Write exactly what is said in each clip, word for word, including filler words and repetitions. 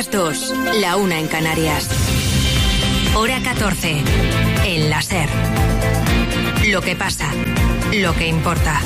las dos, la una en Canarias. Hora catorce, en la SER. Lo que pasa, lo que importa.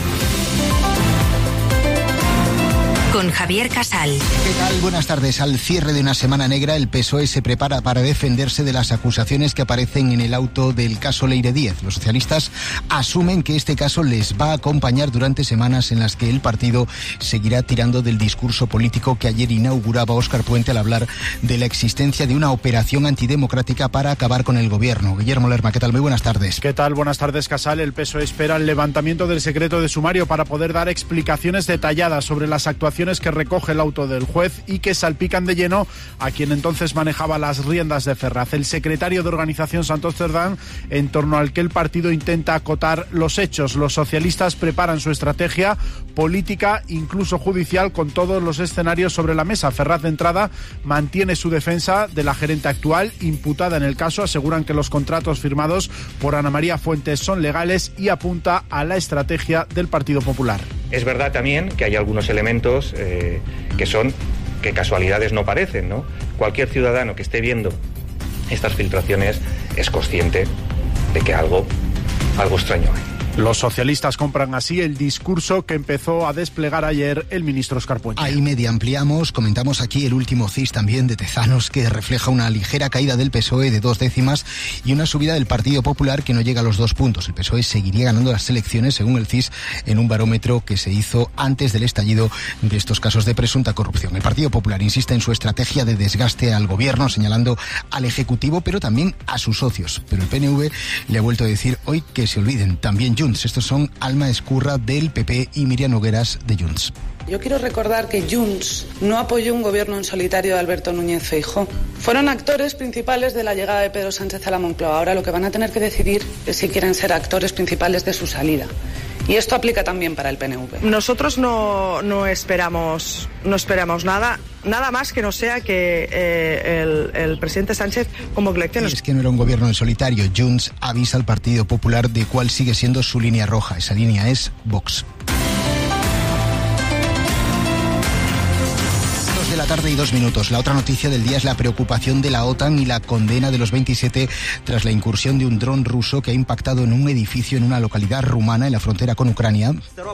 Con Javier Casal. ¿Qué tal? Buenas tardes. Al cierre de una semana negra, el P S O E se prepara para defenderse de las acusaciones que aparecen en el auto del caso Leire Díez. Los socialistas asumen que este caso les va a acompañar durante semanas en las que el partido seguirá tirando del discurso político que ayer inauguraba Óscar Puente al hablar de la existencia de una operación antidemocrática para acabar con el gobierno. Guillermo Lerma, ¿qué tal? Muy buenas tardes. ¿Qué tal? Buenas tardes, Casal. El P S O E espera el levantamiento del secreto de sumario para poder dar explicaciones detalladas sobre las actuaciones que recoge el auto del juez y que salpican de lleno a quien entonces manejaba las riendas de Ferraz, el secretario de Organización Santos Cerdán, en torno al que el partido intenta acotar los hechos. Los socialistas preparan su estrategia política, incluso judicial, con todos los escenarios sobre la mesa. Ferraz, de entrada, mantiene su defensa de la gerente actual, imputada en el caso. Aseguran que los contratos firmados por Ana María Fuentes son legales y apunta a la estrategia del Partido Popular. Es verdad también que hay algunos elementos eh, que son, que casualidades no parecen, ¿no? Cualquier ciudadano que esté viendo estas filtraciones es consciente de que algo, algo extraño hay. Los socialistas compran así el discurso que empezó a desplegar ayer el ministro Óscar Puente. Ahí media ampliamos, comentamos aquí el último C I S también de Tezanos, que refleja una ligera caída del P S O E de dos décimas y una subida del Partido Popular que no llega a los dos puntos. El P S O E seguiría ganando las elecciones, según el C I S, en un barómetro que se hizo antes del estallido de estos casos de presunta corrupción. El Partido Popular insiste en su estrategia de desgaste al gobierno, señalando al Ejecutivo, pero también a sus socios. Pero el P N V le ha vuelto a decir hoy que se olviden, también Junts. Estos son Alma Escurra del P P y Miriam Nogueras de Junts. Yo quiero recordar que Junts no apoyó un gobierno en solitario de Alberto Núñez Feijóo. Fueron actores principales de la llegada de Pedro Sánchez a la Moncloa. Ahora lo que van a tener que decidir es si quieren ser actores principales de su salida. Y esto aplica también para el P N V. Nosotros no, no esperamos no esperamos nada, nada más que no sea que eh, el, el presidente Sánchez convoque elecciones. Es que no era un gobierno en solitario. Junts avisa al Partido Popular de cuál sigue siendo su línea roja. Esa línea es Vox. De la tarde y dos minutos. La otra noticia del día es la preocupación de la OTAN y la condena de los veintisiete tras la incursión de un dron ruso que ha impactado en un edificio en una localidad rumana en la frontera con Ucrania.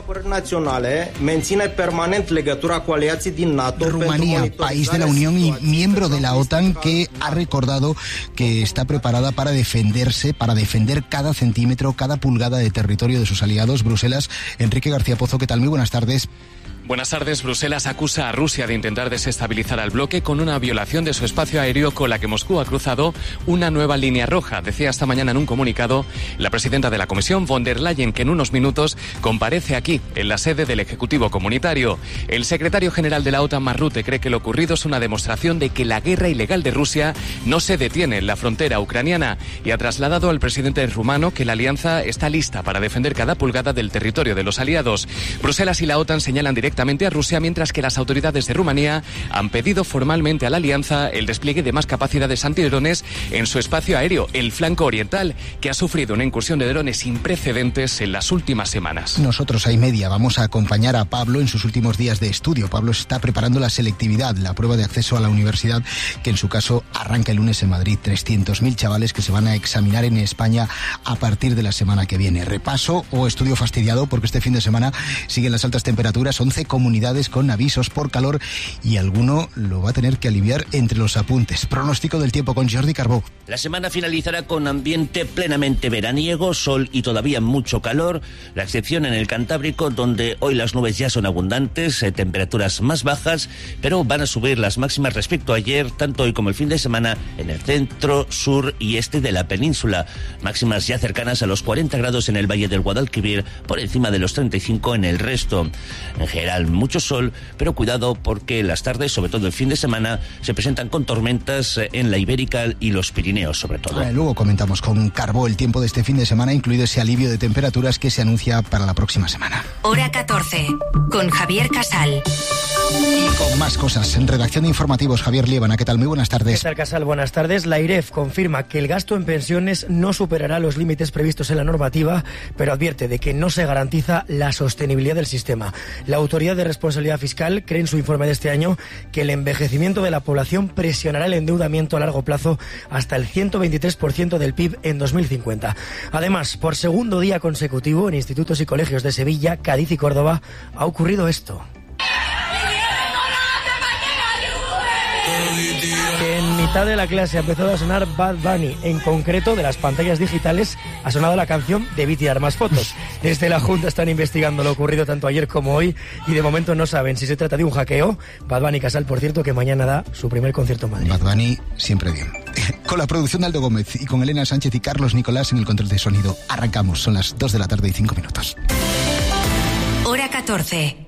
Rumanía, país de la Unión y miembro de la OTAN, que ha recordado que está preparada para defenderse, para defender cada centímetro, cada pulgada de territorio de sus aliados. Bruselas, Enrique García Pozo, ¿qué tal? Muy buenas tardes. Buenas tardes. Bruselas acusa a Rusia de intentar desestabilizar al bloque con una violación de su espacio aéreo con la que Moscú ha cruzado una nueva línea roja. Decía esta mañana en un comunicado la presidenta de la Comisión, von der Leyen, que en unos minutos comparece aquí, en la sede del Ejecutivo Comunitario. El secretario general de la OTAN, Mark Rutte, cree que lo ocurrido es una demostración de que la guerra ilegal de Rusia no se detiene en la frontera ucraniana y ha trasladado al presidente rumano que la alianza está lista para defender cada pulgada del territorio de los aliados. Bruselas y la OTAN señalan directamente a Rusia, mientras que las autoridades de Rumanía han pedido formalmente a la alianza el despliegue de más capacidades antidrones en su espacio aéreo, el flanco oriental, que ha sufrido una incursión de drones sin precedentes en las últimas semanas. Nosotros, a y media, vamos a acompañar a Pablo en sus últimos días de estudio. Pablo está preparando la selectividad, la prueba de acceso a la universidad, que en su caso arranca el lunes en Madrid. trescientos mil chavales que se van a examinar en España a partir de la semana que viene. Repaso o estudio fastidiado, porque este fin de semana siguen las altas temperaturas, once comunidades con avisos por calor y alguno lo va a tener que aliviar entre los apuntes. Pronóstico del tiempo con Jordi Carbó. La semana finalizará con ambiente plenamente veraniego, sol y todavía mucho calor, la excepción en el Cantábrico, donde hoy las nubes ya son abundantes, eh, temperaturas más bajas, pero van a subir las máximas respecto a ayer, tanto hoy como el fin de semana, en el centro, sur y este de la península. Máximas ya cercanas a los cuarenta grados en el Valle del Guadalquivir, por encima de los treinta y cinco en el resto. En general, mucho sol, pero cuidado porque las tardes, sobre todo el fin de semana, se presentan con tormentas en la Ibérica y los Pirineos, sobre todo. Vale, luego comentamos con Carbó el tiempo de este fin de semana, incluido ese alivio de temperaturas que se anuncia para la próxima semana. Hora catorce, con Javier Casal. Y con más cosas, en redacción de informativos, Javier Liébana, ¿qué tal? Muy buenas tardes. ¿Qué tal, Casal? Buenas tardes. La IREF confirma que el gasto en pensiones no superará los límites previstos en la normativa, pero advierte de que no se garantiza la sostenibilidad del sistema. La autoridad Autoridad de Responsabilidad Fiscal cree en su informe de este año que el envejecimiento de la población presionará el endeudamiento a largo plazo hasta el ciento veintitrés por ciento del P I B en dos mil cincuenta. Además, por segundo día consecutivo en institutos y colegios de Sevilla, Cádiz y Córdoba ha ocurrido esto. Que en mitad de la clase ha empezado a sonar Bad Bunny. En concreto, de las pantallas digitales ha sonado la canción Debí tirar más fotos. Desde la Junta están investigando lo ocurrido tanto ayer como hoy y de momento no saben si se trata de un hackeo. Bad Bunny Casal, por cierto, que mañana da su primer concierto en Madrid. Bad Bunny siempre bien. Con la producción de Aldo Gómez y con Elena Sánchez y Carlos Nicolás en el control de sonido. Arrancamos, son las dos de la tarde y cinco minutos. Hora catorce.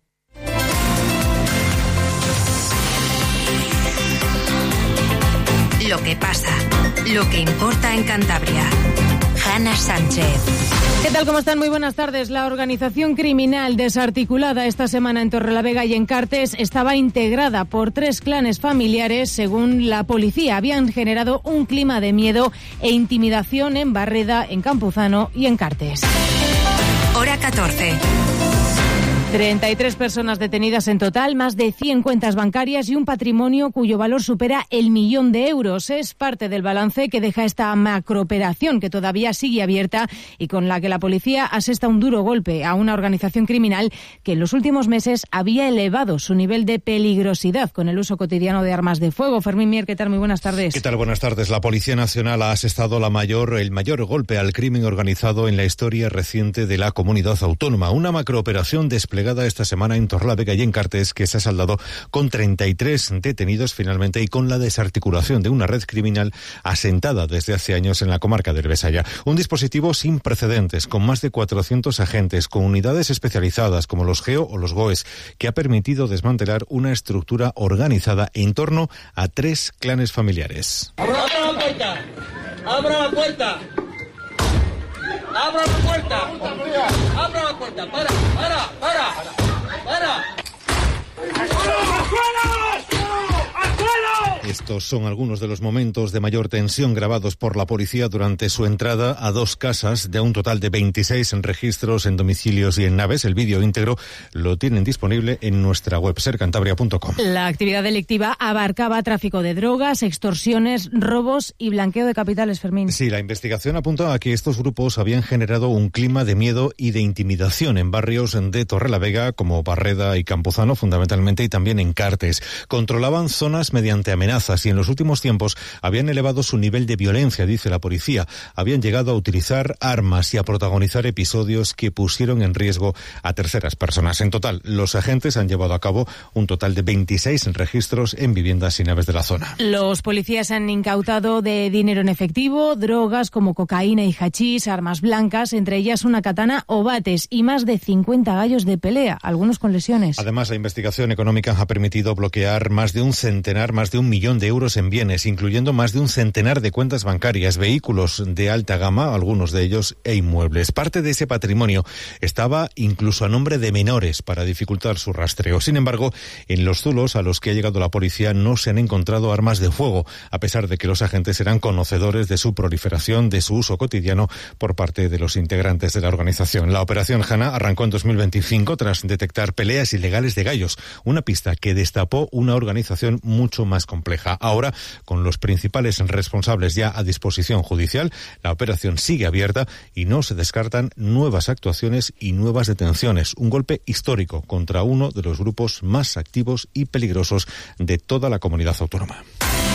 Lo que pasa, lo que importa en Cantabria. Hanna Sánchez. ¿Qué tal? ¿Cómo están? Muy buenas tardes. La organización criminal desarticulada esta semana en Torrelavega y en Cartes estaba integrada por tres clanes familiares. Según la policía, habían generado un clima de miedo e intimidación en Barreda, en Campuzano y en Cartes. Hora catorce. treinta y tres personas detenidas en total, más de cien cuentas bancarias y un patrimonio cuyo valor supera el millón de euros. Es parte del balance que deja esta macrooperación que todavía sigue abierta y con la que la policía asesta un duro golpe a una organización criminal que en los últimos meses había elevado su nivel de peligrosidad con el uso cotidiano de armas de fuego. Fermín Mier, ¿qué tal? Muy buenas tardes. ¿Qué tal? Buenas tardes. La Policía Nacional ha asestado la mayor, el mayor golpe al crimen organizado en la historia reciente de la comunidad autónoma. Una macrooperación desplegada esta semana en Torrelavega y en Cartes que se ha saldado con treinta y tres detenidos finalmente y con la desarticulación de una red criminal asentada desde hace años en la comarca del Besaya. Un dispositivo sin precedentes, con más de cuatrocientos agentes, con unidades especializadas como los GEO o los GOES, que ha permitido desmantelar una estructura organizada en torno a tres clanes familiares. ¡Abra la puerta! ¡Abra la puerta! ¡Abra la puerta! ¡Abra la puerta! ¡Para! ¡Para! ¡Para! ¡Para! Estos son algunos de los momentos de mayor tensión grabados por la policía durante su entrada a dos casas de un total de veintiséis en registros en domicilios y en naves. El vídeo íntegro lo tienen disponible en nuestra web ser cantabria punto com. La actividad delictiva abarcaba tráfico de drogas, extorsiones, robos y blanqueo de capitales, Fermín. Sí, la investigación apunta a que estos grupos habían generado un clima de miedo y de intimidación en barrios de Torrelavega como Barreda y Campuzano fundamentalmente y también en Cartes. Controlaban zonas mediante amenazas y en los últimos tiempos habían elevado su nivel de violencia, dice la policía. Habían llegado a utilizar armas y a protagonizar episodios que pusieron en riesgo a terceras personas. En total, los agentes han llevado a cabo un total de veintiséis registros en viviendas y naves de la zona. Los policías han incautado de dinero en efectivo, drogas como cocaína y hachís, armas blancas, entre ellas una katana o bates y más de cincuenta gallos de pelea, algunos con lesiones. Además, la investigación económica ha permitido bloquear más de un centenar, más de un millón de euros en bienes, incluyendo más de un centenar de cuentas bancarias, vehículos de alta gama, algunos de ellos, e inmuebles. Parte de ese patrimonio estaba incluso a nombre de menores para dificultar su rastreo. Sin embargo, en los zulos a los que ha llegado la policía no se han encontrado armas de fuego, a pesar de que los agentes eran conocedores de su proliferación, de su uso cotidiano por parte de los integrantes de la organización. La operación Hanna arrancó en dos mil veinticinco tras detectar peleas ilegales de gallos, una pista que destapó una organización mucho más compleja. Ahora, con los principales responsables ya a disposición judicial, la operación sigue abierta y no se descartan nuevas actuaciones y nuevas detenciones. Un golpe histórico contra uno de los grupos más activos y peligrosos de toda la comunidad autónoma.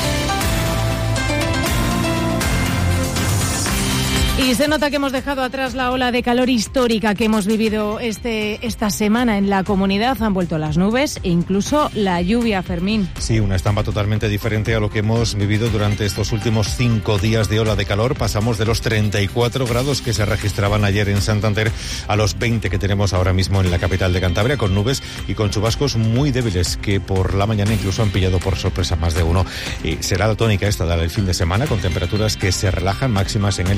Y se nota que hemos dejado atrás la ola de calor histórica que hemos vivido este esta semana en la comunidad. Han vuelto las nubes e incluso la lluvia, Fermín. Sí, una estampa totalmente diferente a lo que hemos vivido durante estos últimos cinco días de ola de calor. Pasamos de los treinta y cuatro grados que se registraban ayer en Santander a los veinte que tenemos ahora mismo en la capital de Cantabria, con nubes y con chubascos muy débiles que por la mañana incluso han pillado por sorpresa más de uno. Y será la tónica esta del fin de semana, con temperaturas que se relajan, máximas en el entorno de los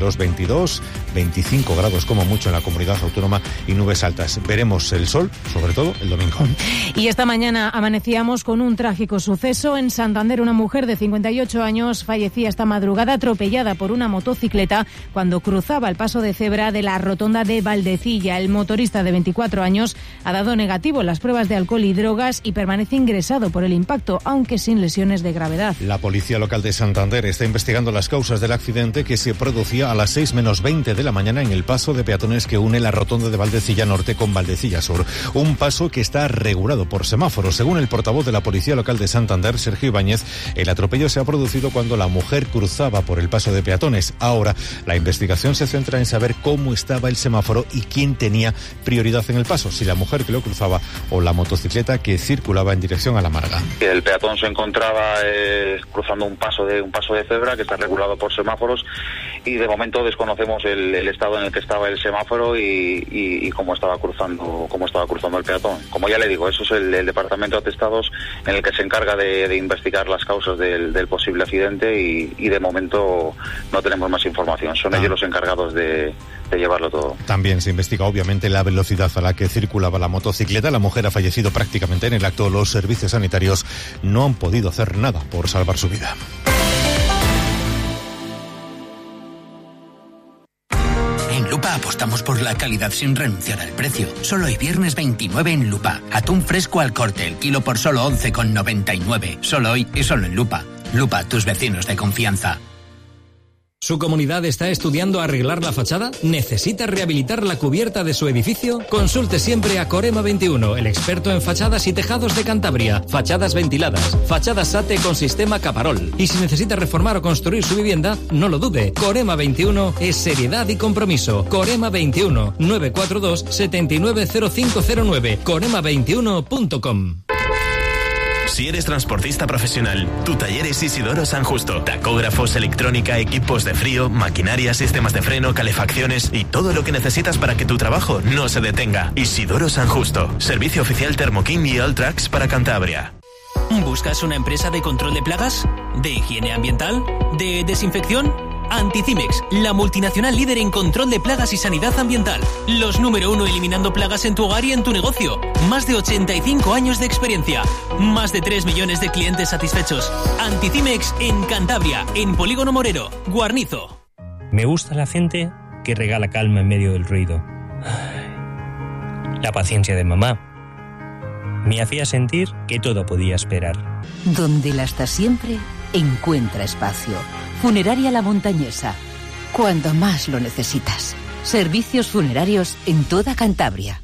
los veintidós, veinticinco grados como mucho en la comunidad autónoma y nubes altas. Veremos el sol, sobre todo el domingo. Y esta mañana amanecíamos con un trágico suceso en Santander. Una mujer de cincuenta y ocho años fallecía esta madrugada atropellada por una motocicleta cuando cruzaba el paso de cebra de la rotonda de Valdecilla. El motorista de veinticuatro años ha dado negativo en las pruebas de alcohol y drogas y permanece ingresado por el impacto, aunque sin lesiones de gravedad. La policía local de Santander está investigando las causas del accidente que se producía a las seis menos veinte de la mañana en el paso de peatones que une la rotonda de Valdecilla Norte con Valdecilla Sur. Un paso que está regulado por semáforos. Según el portavoz de la policía local de Santander, Sergio Ibáñez, el atropello se ha producido cuando la mujer cruzaba por el paso de peatones. Ahora, la investigación se centra en saber cómo estaba el semáforo y quién tenía prioridad en el paso, si la mujer que lo cruzaba o la motocicleta que circulaba en dirección a la Marga. El peatón se encontraba eh, cruzando un paso de un paso de cebra que está regulado por semáforos y de momento desconocemos el, el estado en el que estaba el semáforo y, y, y cómo estaba cruzando cómo estaba cruzando el peatón. Como ya le digo, eso es el, el departamento de atestados en el que se encarga de, de investigar las causas del, del posible accidente y, y de momento no tenemos más información. Son ah. ellos los encargados de, de llevarlo todo. También se investiga obviamente la velocidad a la que circulaba la motocicleta. La mujer ha fallecido prácticamente en el acto. Los servicios sanitarios no han podido hacer nada por salvar su vida. En Lupa apostamos por la calidad sin renunciar al precio. Solo hoy viernes veintinueve en Lupa. Atún fresco al corte, el kilo por solo once con noventa y nueve. Solo hoy y solo en Lupa. Lupa, tus vecinos de confianza. ¿Su comunidad está estudiando arreglar la fachada? ¿Necesita rehabilitar la cubierta de su edificio? Consulte siempre a Corema veintiuno, el experto en fachadas y tejados de Cantabria. Fachadas ventiladas, fachadas SATE con sistema Caparol. Y si necesita reformar o construir su vivienda, no lo dude. Corema veintiuno es seriedad y compromiso. Corema veintiuno, nueve cuatro dos, siete nueve cero cinco cero nueve. corema veintiuno punto com. Si eres transportista profesional, tu taller es Isidoro San Justo. Tacógrafos, electrónica, equipos de frío, maquinaria, sistemas de freno, calefacciones y todo lo que necesitas para que tu trabajo no se detenga. Isidoro San Justo. Servicio oficial Thermokin y Alltrax para Cantabria. ¿Buscas una empresa de control de plagas? ¿De higiene ambiental? ¿De desinfección? Anticimex, la multinacional líder en control de plagas y sanidad ambiental. Los número uno eliminando plagas en tu hogar y en tu negocio. Más de ochenta y cinco años de experiencia. Más de tres millones de clientes satisfechos. Anticimex en Cantabria, en Polígono Morero, Guarnizo. Me gusta la gente que regala calma en medio del ruido. La paciencia de mamá me hacía sentir que todo podía esperar. Donde la está siempre, encuentra espacio. Funeraria La Montañesa. Cuando más lo necesitas. Servicios funerarios en toda Cantabria.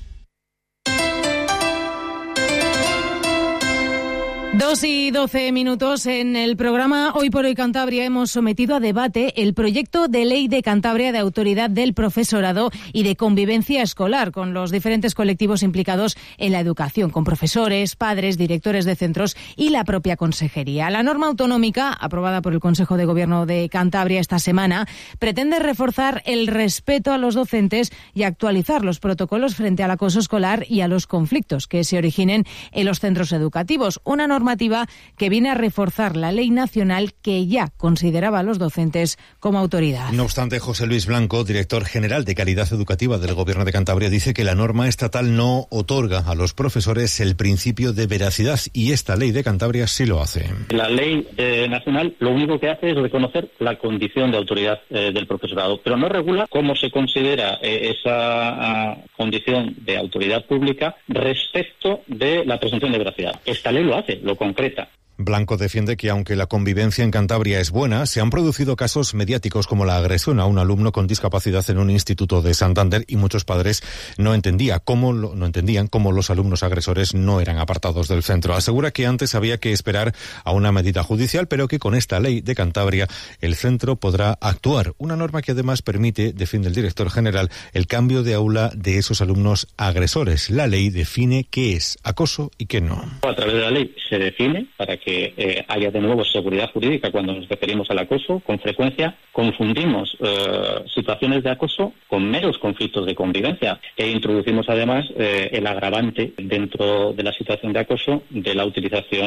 Dos y doce minutos en el programa Hoy por Hoy Cantabria hemos sometido a debate el proyecto de ley de Cantabria de autoridad del profesorado y de convivencia escolar con los diferentes colectivos implicados en la educación, con profesores, padres, directores de centros y la propia consejería. La norma autonómica, aprobada por el Consejo de Gobierno de Cantabria esta semana, pretende reforzar el respeto a los docentes y actualizar los protocolos frente al acoso escolar y a los conflictos que se originen en los centros educativos. Una norma normativa que viene a reforzar la ley nacional que ya consideraba a los docentes como autoridad. No obstante, José Luis Blanco, director general de Calidad Educativa del Gobierno de Cantabria, dice que la norma estatal no otorga a los profesores el principio de veracidad y esta ley de Cantabria sí lo hace. La ley eh, nacional lo único que hace es reconocer la condición de autoridad eh, del profesorado, pero no regula cómo se considera eh, esa uh, condición de autoridad pública respecto de la presunción de veracidad. Esta ley lo hace, lo concreta. Blanco defiende que aunque la convivencia en Cantabria es buena, se han producido casos mediáticos como la agresión a un alumno con discapacidad en un instituto de Santander y muchos padres no entendía cómo lo, no entendían cómo los alumnos agresores no eran apartados del centro. Asegura que antes había que esperar a una medida judicial, pero que con esta ley de Cantabria el centro podrá actuar. Una norma que además permite, defiende el director general, el cambio de aula de esos alumnos agresores. La ley define qué es acoso y qué no. A través de la ley se define para que que eh, haya de nuevo seguridad jurídica cuando nos referimos al acoso. Con frecuencia confundimos eh, situaciones de acoso con meros conflictos de convivencia e introducimos además eh, el agravante dentro de la situación de acoso de la utilización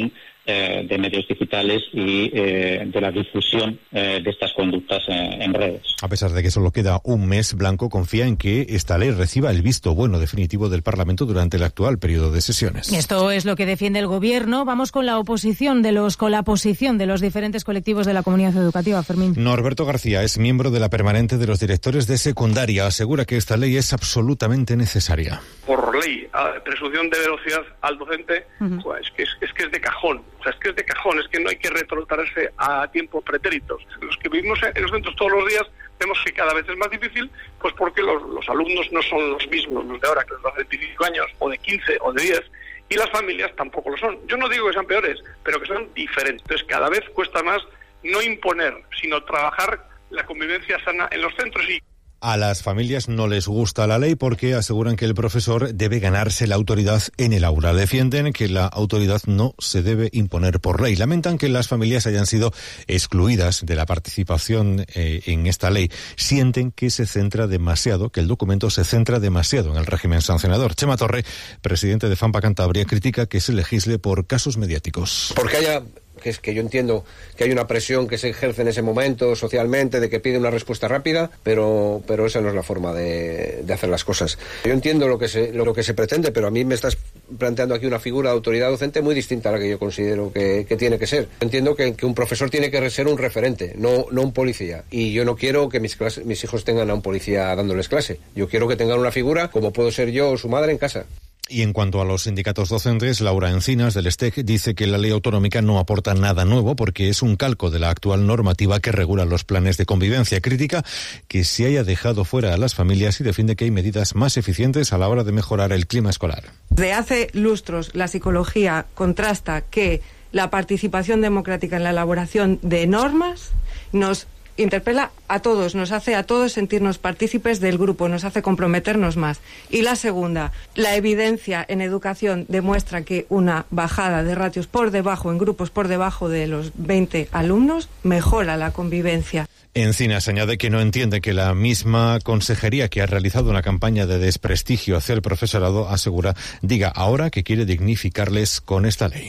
eh, de medios digitales y eh, de la difusión eh, de estas conductas en, en redes. A pesar de que solo queda un mes, Blanco confía en que esta ley reciba el visto bueno definitivo del Parlamento durante el actual periodo de sesiones. Esto es lo que defiende el Gobierno. Vamos con la oposición de los, con la posición de los diferentes colectivos de la comunidad educativa, Fermín. Norberto García es miembro de la permanente de los directores de secundaria. Asegura que esta ley es absolutamente necesaria. Por ley, a presunción de velocidad al docente, uh-huh. pues, es, que es, es que es de cajón. O sea, es que es de cajón, es que no hay que retrotraerse a tiempos pretéritos. Los que vivimos en los centros todos los días vemos que cada vez es más difícil, pues porque los, los alumnos no son los mismos, los de ahora que los de hace veinticinco años, o de quince, o de diez, y las familias tampoco lo son. Yo no digo que sean peores, pero que son diferentes. Entonces cada vez cuesta más no imponer, sino trabajar la convivencia sana en los centros. Y a las familias no les gusta la ley porque aseguran que el profesor debe ganarse la autoridad en el aula. Defienden que la autoridad no se debe imponer por ley. Lamentan que las familias hayan sido excluidas de la participación eh, en esta ley. Sienten que se centra demasiado, que el documento se centra demasiado en el régimen sancionador. Chema Torre, presidente de FAMPA Cantabria, critica que se legisle por casos mediáticos. Porque haya... que es que yo entiendo que hay una presión que se ejerce en ese momento socialmente de que pide una respuesta rápida, pero pero esa no es la forma de, de hacer las cosas. Yo entiendo lo que se lo que se pretende, pero a mí me estás planteando aquí una figura de autoridad docente muy distinta a la que yo considero que, que tiene que ser. Entiendo que, que un profesor tiene que ser un referente, no, no un policía. Y yo no quiero que mis, clase, mis hijos tengan a un policía dándoles clase. Yo quiero que tengan una figura como puedo ser yo o su madre en casa. Y en cuanto a los sindicatos docentes, Laura Encinas, del S T E C, dice que la ley autonómica no aporta nada nuevo porque es un calco de la actual normativa que regula los planes de convivencia. Critica que se haya dejado fuera a las familias y defiende que hay medidas más eficientes a la hora de mejorar el clima escolar. De hace lustros, la psicología contrasta que la participación democrática en la elaboración de normas nos interpela a todos, nos hace a todos sentirnos partícipes del grupo, nos hace comprometernos más. Y la segunda, la evidencia en educación demuestra que una bajada de ratios por debajo, en grupos por debajo de los veinte alumnos, mejora la convivencia. Encinas añade que no entiende que la misma consejería que ha realizado una campaña de desprestigio hacia el profesorado, asegura, diga ahora que quiere dignificarles con esta ley.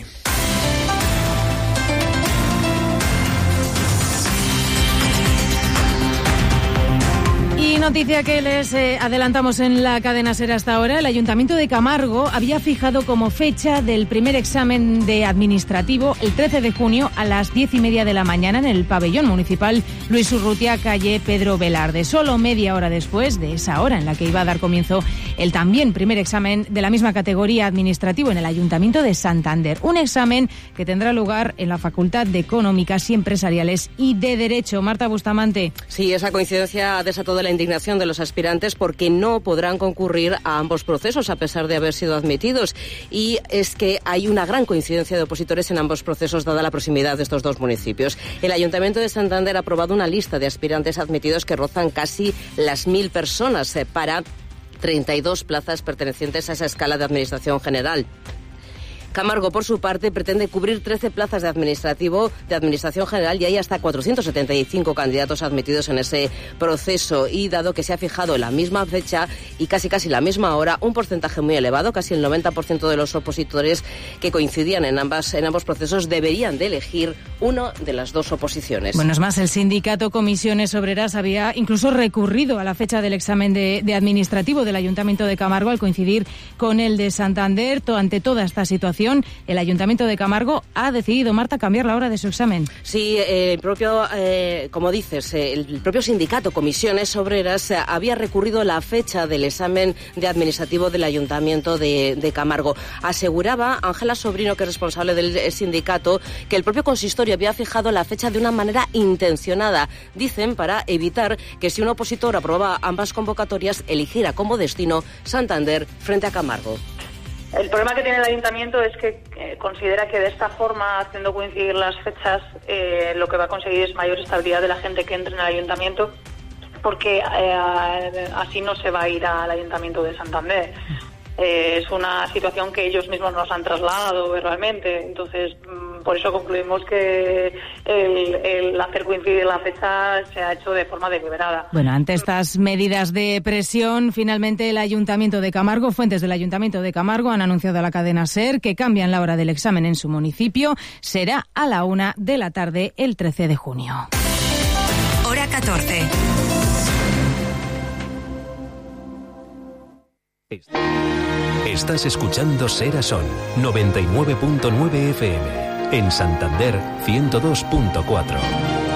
Noticia que les eh, adelantamos en la cadena SER hasta ahora. El Ayuntamiento de Camargo había fijado como fecha del primer examen de administrativo el trece de junio a las diez y media de la mañana en el pabellón municipal Luis Urrutia, calle Pedro Velarde. Solo media hora después de esa hora en la que iba a dar comienzo el también primer examen de la misma categoría administrativo en el Ayuntamiento de Santander. Un examen que tendrá lugar en la Facultad de Económicas y Empresariales y de Derecho. Marta Bustamante. Sí, esa coincidencia ha desatado la indignación de los aspirantes porque no podrán concurrir a ambos procesos a pesar de haber sido admitidos, y es que hay una gran coincidencia de opositores en ambos procesos dada la proximidad de estos dos municipios. El Ayuntamiento de Santander ha aprobado una lista de aspirantes admitidos que rozan casi las mil personas eh, para treinta y dos plazas pertenecientes a esa escala de Administración General. Camargo, por su parte, pretende cubrir trece plazas de administrativo de Administración General y hay hasta cuatrocientos setenta y cinco candidatos admitidos en ese proceso. Y dado que se ha fijado la misma fecha y casi casi la misma hora, un porcentaje muy elevado, casi el noventa por ciento de los opositores que coincidían en ambas en ambos procesos deberían de elegir una de las dos oposiciones. Bueno, es más, el sindicato Comisiones Obreras había incluso recurrido a la fecha del examen de, de administrativo del Ayuntamiento de Camargo al coincidir con el de Santander. Ante toda esta situación, el Ayuntamiento de Camargo ha decidido, Marta, cambiar la hora de su examen. Sí, eh, el propio, eh, como dices, eh, el propio sindicato Comisiones Obreras eh, había recurrido a la fecha del examen de administrativo del Ayuntamiento de, de Camargo. Aseguraba Ángela Sobrino, que es responsable del sindicato, que el propio consistorio había fijado la fecha de una manera intencionada, dicen, para evitar que si un opositor aprobaba ambas convocatorias, eligiera como destino Santander frente a Camargo. El problema que tiene el ayuntamiento es que eh, considera que de esta forma, haciendo coincidir las fechas, eh, lo que va a conseguir es mayor estabilidad de la gente que entre en el ayuntamiento, porque eh, así no se va a ir al Ayuntamiento de Santander. eh, es una situación que ellos mismos nos han trasladado verbalmente. Entonces, por eso concluimos que el, el hacer coincidir la fecha se ha hecho de forma deliberada. Bueno, ante estas medidas de presión, finalmente el Ayuntamiento de Camargo, fuentes del Ayuntamiento de Camargo han anunciado a la cadena SER que cambian la hora del examen en su municipio. Será a la una de la tarde el trece de junio. Hora catorce. Estás escuchando Ser a Son, noventa y nueve punto nueve F M. En Santander, ciento dos punto cuatro.